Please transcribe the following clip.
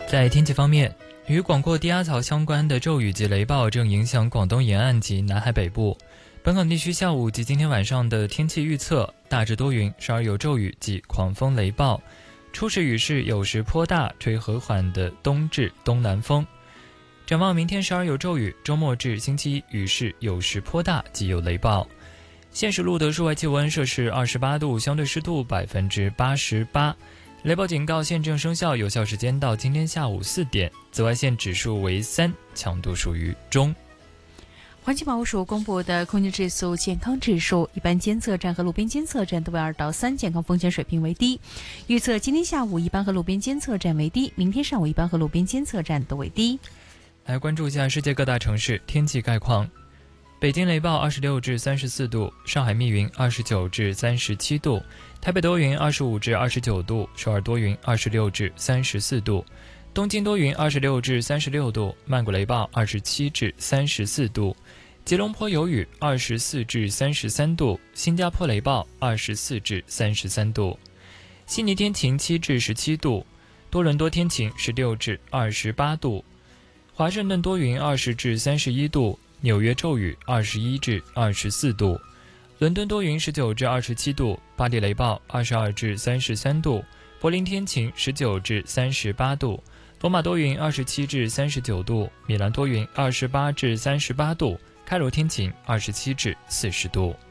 在天气方面，与广阔低压槽相关的骤雨及雷暴正影响广东沿岸及南海北部。本港地区下午及今天晚上的天气预测大致多云，时而有骤雨及狂风雷暴，初时雨势有时颇大，吹和缓的东至东南风。展望明天时而有骤雨，周末至星期一雨势有时颇大及有雷暴。现时录得室外气温摄氏28度，相对湿度88%。雷暴警告现正生效，有效时间到今天下午4点，紫外线指数为3，强度属于中。 环境保护署公布的空气质素健康指数，一般监测站和路边监测站都为2到3，健康风险水平为低。预测今天下午一般和路边监测站为低，明天上午一般和路边监测站都为低。 来关注一下世界各大城市天气概况。北京雷暴26至34度，上海密云29至37度，台北多云25至29度，首尔多云26至34度，东京多云26至36度，曼谷雷暴27至34度，吉隆坡有雨24至33度，新加坡雷暴24至33度，悉尼天晴7至17度，多伦多天晴16至28度，华盛顿多云20至31度，纽约骤雨21至24度，伦敦多云19至27度，巴黎雷暴22至33度，柏林天晴19至38度，罗马多云27至39度，米兰多云28至38度，开罗天晴27至40度。